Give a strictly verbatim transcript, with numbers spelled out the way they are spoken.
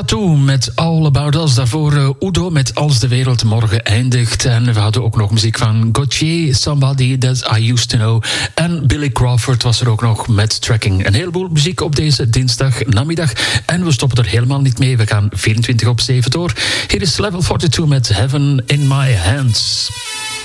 Tattoo met All About Us. Daarvoor uh, Udo met Als de Wereld Morgen Eindigt. En we hadden ook nog muziek van Gautier, Somebody That I Used To Know. En Billy Crawford was er ook nog met Tracking. Een heleboel muziek op deze dinsdag namiddag. En we stoppen er helemaal niet mee. We gaan vierentwintig op zeven door. Hier is Level tweeënveertig met Heaven in My Hands.